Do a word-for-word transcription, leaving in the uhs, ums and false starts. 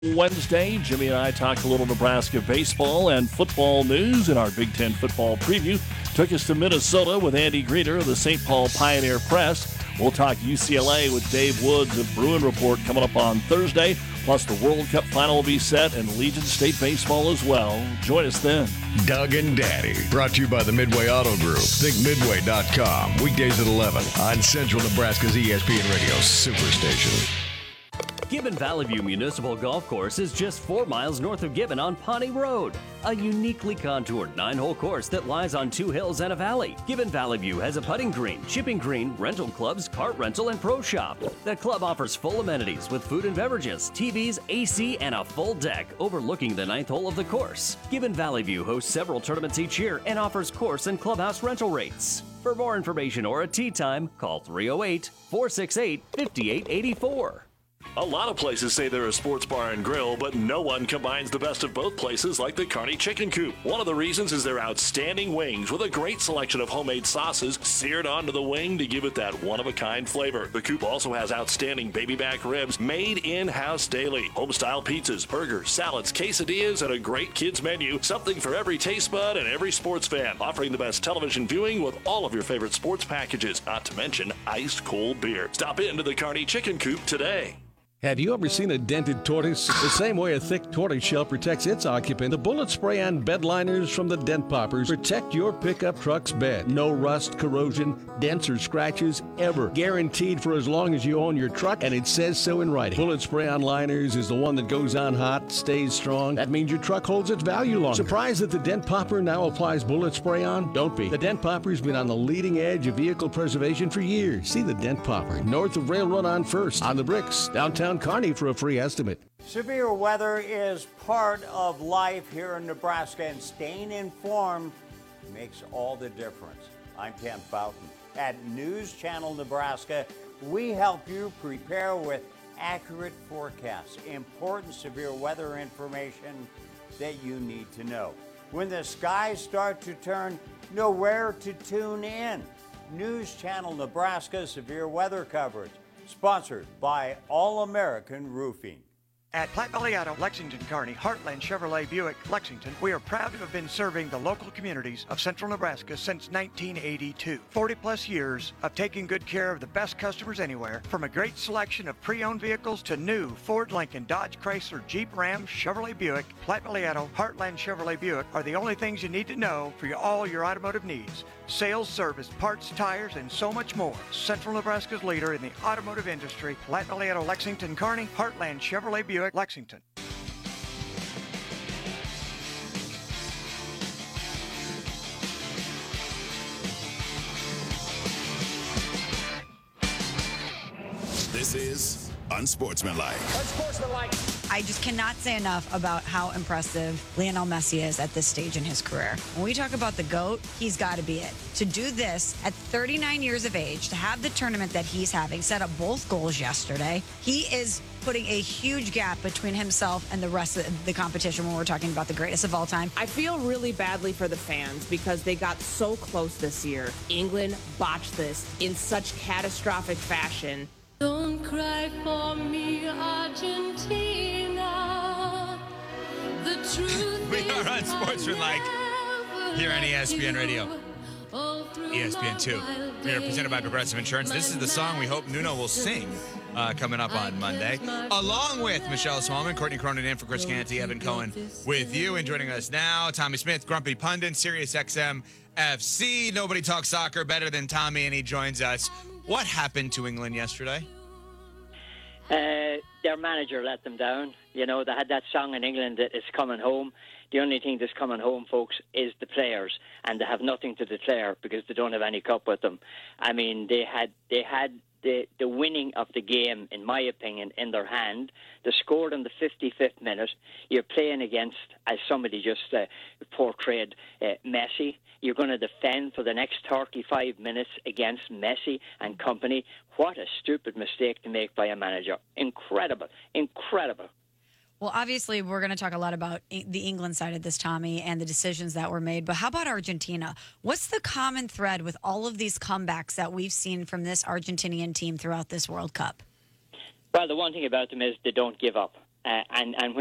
Wednesday, Jimmy and I talked a little Nebraska baseball and football news in our Big Ten football preview. Took us to Minnesota with Andy Greder of the Saint Paul Pioneer Press. We'll talk U C L A with Dave Woods of Bruin Report coming up on Thursday. Plus, the World Cup final will be set and Legion State baseball as well. Join us then. Doug and Daddy, brought to you by the Midway Auto Group. Think Midway dot com. Weekdays at eleven on Central Nebraska's E S P N Radio Superstation. Gibbon Valley View Municipal Golf Course is just four miles north of Gibbon on Pawnee Road. A uniquely contoured nine-hole course that lies on two hills and a valley. Gibbon Valley View has a putting green, chipping green, rental clubs, cart rental, and pro shop. The club offers full amenities with food and beverages, T Vs, A C, and a full deck overlooking the ninth hole of the course. Gibbon Valley View hosts several tournaments each year and offers course and clubhouse rental rates. For more information or a tee time, call three oh eight, four six eight, five eight eight four. A lot of places say they're a sports bar and grill, but no one combines the best of both places like the Kearney Chicken Coop. One of the reasons is their outstanding wings with a great selection of homemade sauces seared onto the wing to give it that one-of-a-kind flavor. The Coop also has outstanding baby back ribs made in-house daily. Home-style pizzas, burgers, salads, quesadillas, and a great kids menu. Something for every taste bud and every sports fan. Offering the best television viewing with all of your favorite sports packages, not to mention ice cold beer. Stop into the Kearney Chicken Coop today. Have you ever seen a dented tortoise? The same way a thick tortoise shell protects its occupant, the bullet spray on bed liners from the Dent Poppers protect your pickup truck's bed. No rust, corrosion, dents, or scratches ever. Guaranteed for as long as you own your truck, and it says so in writing. Bullet spray on liners is the one that goes on hot, stays strong. That means your truck holds its value longer. Surprised that the Dent Popper now applies bullet spray on? Don't be. The Dent Popper's been on the leading edge of vehicle preservation for years. See the Dent Popper, north of Railroad on First, on the Bricks, downtown Kearney for a free estimate. Severe weather is part of life here in Nebraska, and staying informed makes all the difference. I'm Ken Fountain. At News Channel Nebraska, we help you prepare with accurate forecasts, important severe weather information that you need to know. When the skies start to turn, know where to tune in. News Channel Nebraska severe weather coverage. Sponsored by All American Roofing. At Platte Valley Auto, Lexington, Kearney, Heartland Chevrolet Buick, Lexington, we are proud to have been serving the local communities of central Nebraska since nineteen eighty-two. forty plus years of taking good care of the best customers anywhere, from a great selection of pre-owned vehicles to new Ford, Lincoln, Dodge, Chrysler, Jeep, Ram, Chevrolet Buick. Platte Valley Auto, Heartland Chevrolet Buick are the only things you need to know for your, all your automotive needs. Sales, service, parts, tires, and so much more. Central Nebraska's leader in the automotive industry, Platte Valley Auto, Lexington, Kearney, Heartland Chevrolet Buick, Lexington. This is Unsportsmanlike. Unsportsmanlike. I just cannot say enough about how impressive Lionel Messi is at this stage in his career. When we talk about the GOAT, he's got to be it. To do this at thirty-nine years of age, to have the tournament that he's having, set up both goals yesterday, he is putting a huge gap between himself and the rest of the competition when we're talking about the greatest of all time. I feel really badly for the fans because they got so close this year. England botched this in such catastrophic fashion. Don't cry for me, Argentina. The truth We are Unsportsmanlike here on E S P N Radio. E S P N two. We are presented by Progressive Insurance. This is the song we hope Nuno will sing uh, coming up on Monday. Along with Michelle Smallman, Courtney Cronin in for Chris Canty, Evan Cohen with you. And joining us now, Tommy Smith, Grumpy Pundit, Sirius X M F C. Nobody talks soccer better than Tommy, and he joins us. What happened to England yesterday? Uh, their manager let them down. You know, they had that song in England that is coming home. The only thing that's coming home, folks, is the players, and they have nothing to declare because they don't have any cup with them. I mean, they had they had the, the winning of the game, in my opinion, in their hand. They scored in the fifty-fifth minute. You're playing against, as somebody just uh, portrayed, uh, Messi. You're going to defend for the next thirty-five minutes against Messi and company. What a stupid mistake to make by a manager. Incredible. Incredible. Well, obviously, we're going to talk a lot about the England side of this, Tommy, and the decisions that were made. But how about Argentina? What's the common thread with all of these comebacks that we've seen from this Argentinian team throughout this World Cup? Well, the one thing about them is they don't give up. uh, and and